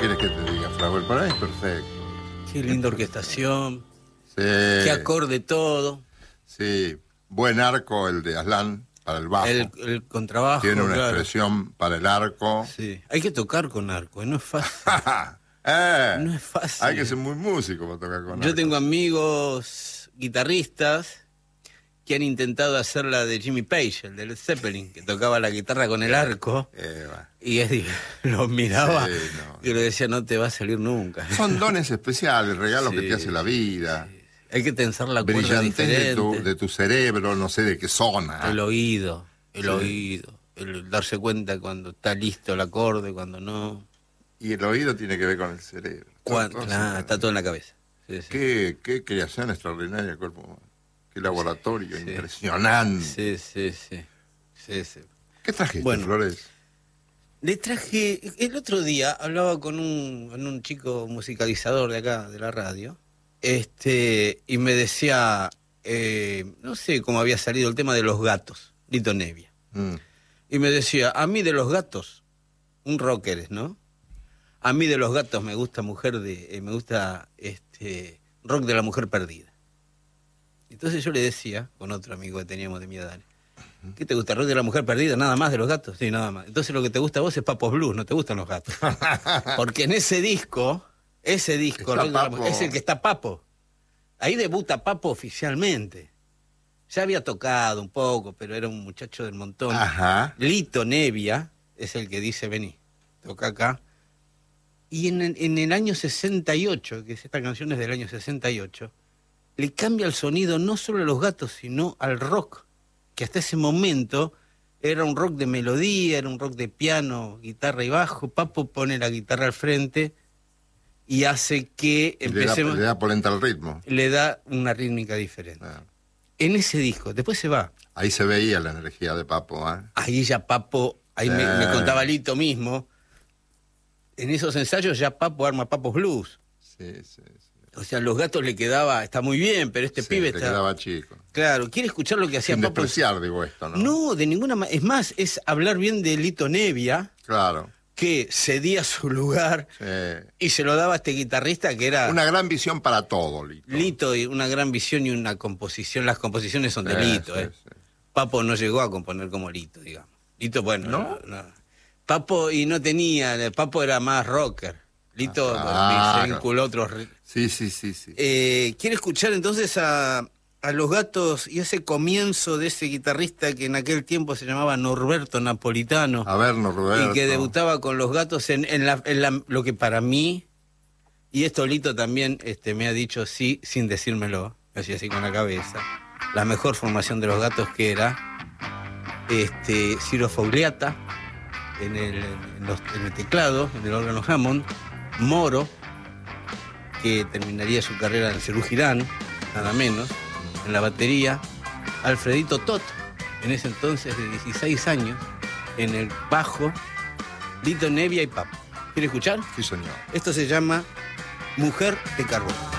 quieres que te diga, Flauel? Para mí es perfecto. Qué linda orquestación. Sí. Qué acorde todo. Sí. Buen arco el de Aslan para el bajo. El contrabajo. Tiene una claro. expresión para el arco. Sí. Hay que tocar con arco, no es fácil. No es fácil. Hay que ser muy músico para tocar con arco. Yo tengo amigos guitarristas que han intentado hacer la de Jimmy Page, el de Led Zeppelin, que tocaba la guitarra con el arco. Y los miraba y le decía, no te va a salir nunca. Son dones especiales, regalos que te hace la vida. Sí. Hay que tensar la cuerda Brillantes diferente. de tu cerebro, no sé de qué zona. El oído. El darse cuenta cuando está listo el acorde, cuando no. Y el oído tiene que ver con el cerebro. Está todo en la cabeza. Sí, sí. Qué creación extraordinaria el cuerpo humano. Qué laboratorio impresionante. Sí. ¿Qué trajiste, Flores? Le traje, el otro día hablaba con un chico musicalizador de acá, de la radio, y me decía, no sé cómo había salido el tema de los gatos, Lito Nebbia. Y me decía, a mí de los gatos, un rocker, ¿no? A mí de los gatos me gusta rock de la mujer perdida. Entonces yo le decía, con otro amigo que teníamos de mi edad, ¿qué te gusta? ¿Rock de la mujer perdida? ¿Nada más de los gatos? Sí, nada más. Entonces lo que te gusta a vos es Papos Blues, no te gustan los gatos. Porque en ese disco, es el que está Papo. Ahí debuta Papo oficialmente. Ya había tocado un poco, pero era un muchacho del montón. Ajá. Lito Nebbia es el que dice, vení, toca acá. Y en el año 68, que esta canción es del año 68, le cambia el sonido no solo a los gatos, sino al rock, que hasta ese momento era un rock de melodía, era un rock de piano, guitarra y bajo. Papo pone la guitarra al frente y hace que empecemos... Le da polenta al ritmo. Le da una rítmica diferente. En ese disco, después se va. Ahí se veía la energía de Papo, ¿eh? Ahí ya Papo, me contaba Lito mismo, en esos ensayos ya Papo arma Papos Blues. Sí. O sea, los gatos le quedaba, está muy bien, pero este pibe le quedaba chico. Claro, ¿quiere escuchar lo que hacía Sin Papo? despreciar, digo esto, ¿no? No, de ninguna manera. Es más, es hablar bien de Lito Nebbia. Claro. Que cedía su lugar y se lo daba a este guitarrista que era... Una gran visión para todo, Lito. Lito, y una gran visión y una composición. Las composiciones son de Lito, Sí. Papo no llegó a componer como Lito, digamos. Lito, bueno, ¿No? Papo, y no tenía... Papo era más rocker. Lito se vinculó a otros... Sí. ¿Quiere escuchar entonces a los gatos y ese comienzo de ese guitarrista que en aquel tiempo se llamaba Norberto Napolitano? A ver, Norberto. Y que debutaba con los gatos en lo que para mí, y esto Lito también me ha dicho sí, sin decírmelo, me hacía así con la cabeza, la mejor formación de los gatos que era Ciro Fogliata en el teclado, en el órgano Hammond, Moro, que terminaría su carrera en Cerú Girán, nada menos, en la batería, Alfredito Tot, en ese entonces de 16 años, en el bajo, Lito Nebbia y Papo. ¿Quiere escuchar? Sí, señor. Esto se llama Mujer de Carbón.